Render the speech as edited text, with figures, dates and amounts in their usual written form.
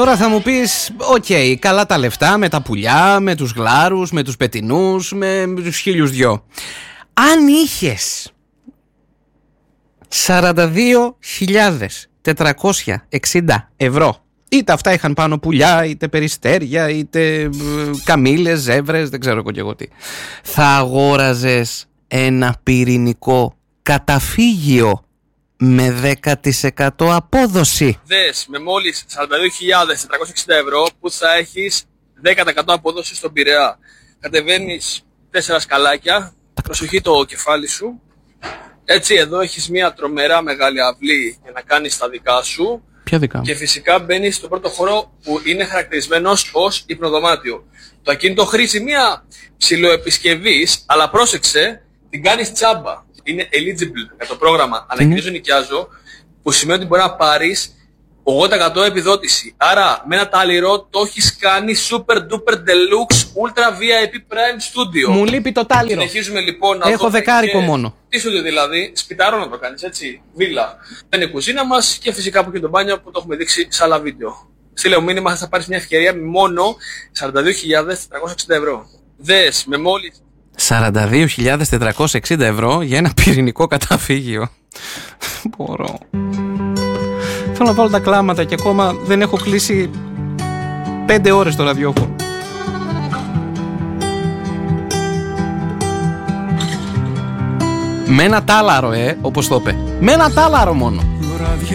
Τώρα θα μου πεις, οκ, καλά τα λεφτά με τα πουλιά, με τους γλάρους, με τους πετινούς, με τους 1002. Αν είχες 42.460 ευρώ, είτε αυτά είχαν πάνω πουλιά, είτε περιστέρια, είτε καμήλες, ζεύρες, δεν ξέρω και εγώ τι, θα αγόραζες ένα πυρηνικό καταφύγιο με 10% απόδοση? Δες, με μόλις 42.460 ευρώ που θα έχεις 10% απόδοση στον Πειραιά. Κατεβαίνεις 4 σκαλάκια, προσοχή το κεφάλι σου. Έτσι, εδώ έχεις μια τρομερά μεγάλη αυλή για να κάνεις τα δικά σου. Ποια δικά μου? Και φυσικά μπαίνεις στον πρώτο χώρο που είναι χαρακτηρισμένος ως υπνοδωμάτιο. Το ακίνητο χρήζει μια ψιλοεπισκευής, αλλά πρόσεξε, την κάνεις τσάμπα. Είναι eligible για το πρόγραμμα Ανακοινήσω Νοικιάζω, που σημαίνει ότι μπορεί να πάρεις 80% επιδότηση. Άρα με ένα τάλιρο το έχεις κάνει super duper deluxe ultra VIP prime studio. Μου λείπει το τάλιρο. Συνεχίζουμε λοιπόν να έχω δεκάρικο μόνο. Τι studio δηλαδή, σπιτάρο να το κάνεις έτσι, βίλα. Είναι η κουζίνα μας και φυσικά από εκεί το μπάνιο που το έχουμε δείξει σε άλλα βίντεο. Στείλε μήνυμα, θα πάρεις μια ευκαιρία με μόνο 42.460 ευρώ. Δες, με μόλις 42.460 ευρώ για ένα πυρηνικό καταφύγιο. Μπορώ. Θέλω να βάλω τα κλάματα και ακόμα δεν έχω κλείσει 5 ώρες το ραδιόφωνο. Με ένα τάλαρο, όπως το είπε. Με ένα τάλαρο μόνο.